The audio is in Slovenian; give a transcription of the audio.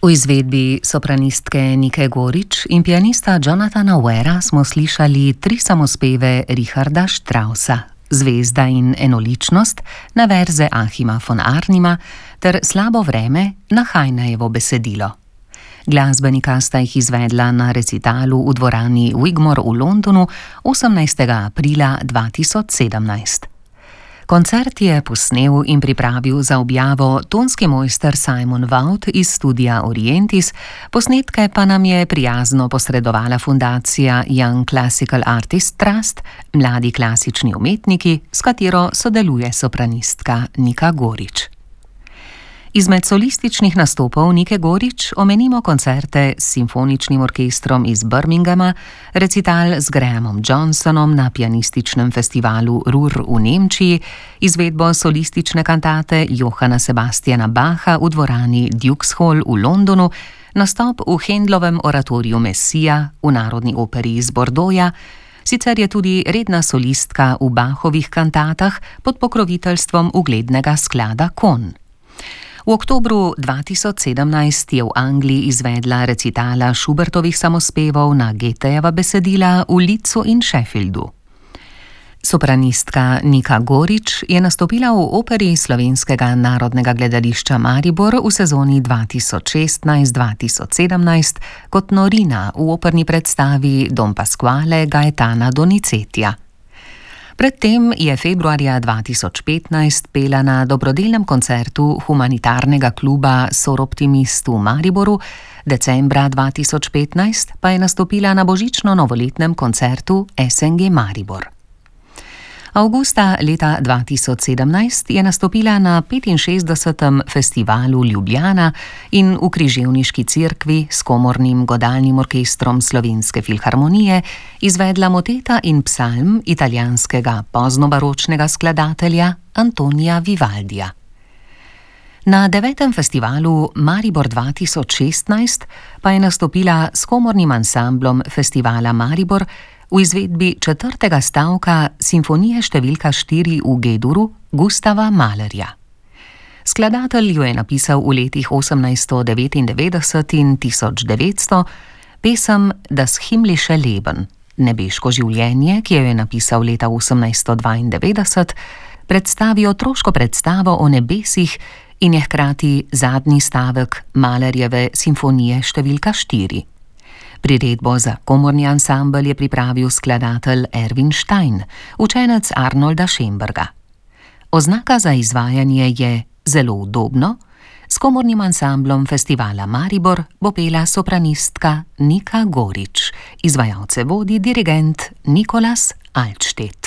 V izvedbi sopranistke Nike Gorić in pianista Jonathana Warea smo slišali 3 samospeve Richarda Straussa, Zvezda in enoličnost, na verze Achima von Arnima ter Slabo vreme na Heinejevo besedilo. Glasbenika sta jih izvedla na recitalu v dvorani Wigmore v Londonu 18. aprila 2017. Koncert je posnel in pripravil za objavo tonski mojster Simon Wout iz studia Orientis, posnetke pa nam je prijazno posredovala fundacija Young Classical Artists Trust, mladi klasični umetniki, s katero sodeluje sopranistka Nika Gorić. Izmed solističnih nastopov Nike Gorić omenimo koncerte s simfoničnim orkestrom iz Birminghama, recital z Grahamom Johnsonom na pianističnem festivalu Ruhr v Nemčiji, izvedbo solistične kantate Johanna Sebastiana Bacha v dvorani Duke's Hall v Londonu, nastop v Händlovem oratoriju Messija v Narodni operi iz Bordeauxa, sicer je tudi redna solistka v Bachovih kantatah pod pokroviteljstvom uglednega sklada Kohn. V oktobru 2017 je v Angliji izvedla recitala Schubertovih samospevov na Goethejeva besedila v Leedsu in Sheffieldu. Sopranistka Nika Gorić je nastopila v operi Slovenskega narodnega gledališča Maribor v sezoni 2016-2017 kot Norina v operni predstavi Don Pasquale Gaetana Donizetija. Predtem je februarja 2015 pela na dobrodelnem koncertu humanitarnega kluba Soroptimist v Mariboru, decembra 2015 pa je nastopila na božično-novoletnem koncertu SNG Maribor. Avgusta leta 2017 je nastopila na 65. festivalu Ljubljana in v Križevniški cerkvi s komornim godalnim orkestrom Slovenske filharmonije izvedla moteta in psalm italijanskega poznobaročnega skladatelja Antonija Vivaldija. Na 9. festivalu Maribor 2016 pa je nastopila s komornim ansamblom festivala Maribor v izvedbi 4. stavka simfonije številka 4 v G-duru Gustava Mahlerja. Skladatelj jo je napisal v letih 1899 in 1900, pesem Das himmlische Leben, nebeško življenje, ki jo je napisal leta 1892, predstavi otroško predstavo o nebesih in je hkrati zadnji stavek Mahlerjeve simfonije številka 4. Priredbo za komorni ansambel je pripravil skladatelj Erwin Stein, učenec Arnolda Schönberga. Oznaka za izvajanje je zelo udobno, s komornim ansamblom festivala Maribor bo pela sopranistka Nika Gorić, izvajalce vodi dirigent Nicolas Altstedt.